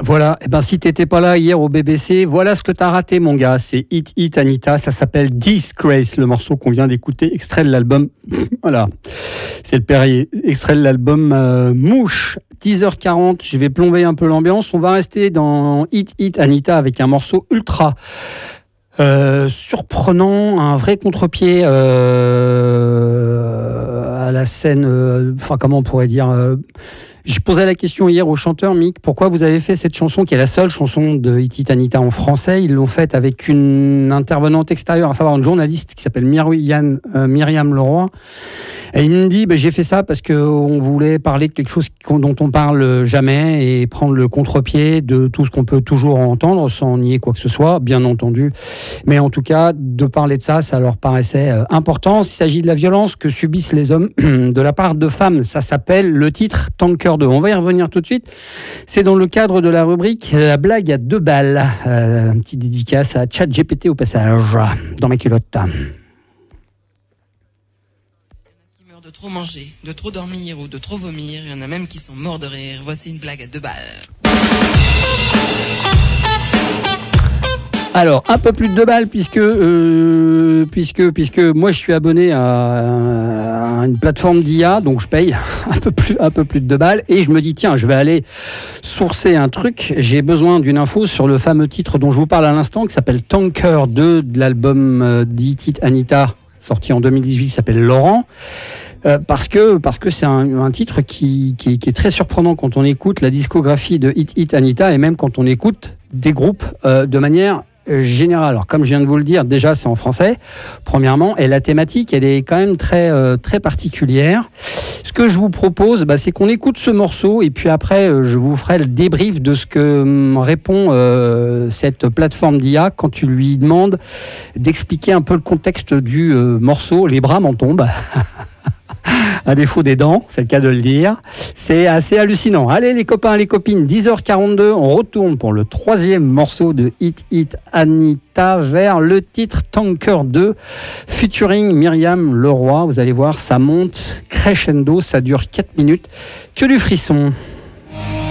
Voilà, et ben si t'étais pas là hier au BBC, voilà ce que t'as raté mon gars, c'est Hit Hit Anita, ça s'appelle Disgrace, le morceau qu'on vient d'écouter, extrait de l'album, voilà, c'est le Perrier, extrait de l'album Mouche, 10h40, je vais plomber un peu l'ambiance, on va rester dans Hit Hit Anita avec un morceau ultra surprenant, un vrai contre-pied à la scène, comment on pourrait dire... J'ai posé la question hier au chanteur Mick, pourquoi vous avez fait cette chanson qui est la seule chanson de Hit Hit Anita en français. Ils l'ont faite avec une intervenante extérieure, à savoir une journaliste qui s'appelle Myriam Leroy. Et il me dit, j'ai fait ça parce qu'on voulait parler de quelque chose dont on parle jamais et prendre le contre-pied de tout ce qu'on peut toujours entendre sans nier quoi que ce soit, bien entendu. Mais en tout cas, de parler de ça, ça leur paraissait important. Il s'agit de la violence que subissent les hommes de la part de femmes. Ça s'appelle le titre Tanker 2. On va y revenir tout de suite. C'est dans le cadre de la rubrique La blague à 2 balles. Un petit dédicace à ChatGPT au passage, dans mes culottes. De trop manger, de trop dormir ou de trop vomir, il y en a même qui sont morts de rire. Voici une blague à 2 balles. Alors, un peu plus de 2 balles puisque moi je suis abonné à une plateforme d'IA, donc je paye un peu plus de 2 balles et je me dis tiens, je vais aller sourcer un truc, j'ai besoin d'une info sur le fameux titre dont je vous parle à l'instant qui s'appelle Tanker 2 de l'album Hit Hit Anita sorti en 2018 qui s'appelle Laurent. Parce que c'est un titre qui est très surprenant quand on écoute la discographie de Hit Hit Anita et même quand on écoute des groupes de manière générale. Alors comme je viens de vous le dire, déjà c'est en français, premièrement, et la thématique elle est quand même très particulière. Ce que je vous propose, c'est qu'on écoute ce morceau et puis après je vous ferai le débrief de ce que répond cette plateforme d'IA quand tu lui demandes d'expliquer un peu le contexte du morceau. Les bras m'en tombent. À défaut des dents, c'est le cas de le dire. C'est assez hallucinant. Allez les copains, les copines, 10h42, on retourne pour le 3e morceau de Hit Hit Anita vers le titre Tanker 2, featuring Myriam Leroy. Vous allez voir, ça monte crescendo, ça dure 4 minutes. Que du frisson.